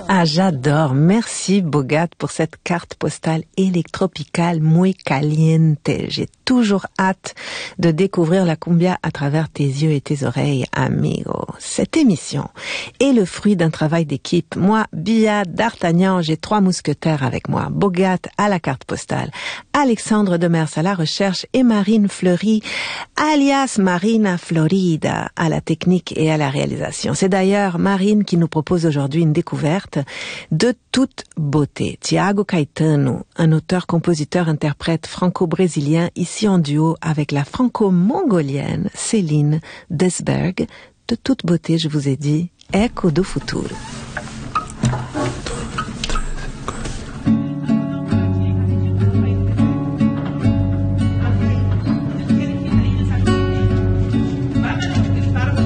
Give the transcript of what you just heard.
Ah, j'adore. Merci, Bogat, pour cette carte postale électropicale muy caliente. J'ai toujours hâte de découvrir la cumbia à travers tes yeux et tes oreilles, amigo. Cette émission est le fruit d'un travail d'équipe. Moi, Bia, D'Artagnan, j'ai 3 mousquetaires avec moi. Bogat à la carte postale, Alexandre Demers à la recherche et Marine Fleury, alias Marina Florida, à la technique et à la réalisation. C'est d'ailleurs Marine qui nous propose aujourd'hui une découverte de toute beauté. Tiago Caetano, un auteur-compositeur-interprète franco-brésilien, ici en duo avec la franco-mongolienne Céline Desberg. De toute beauté, je vous ai dit, Eco do Futuro.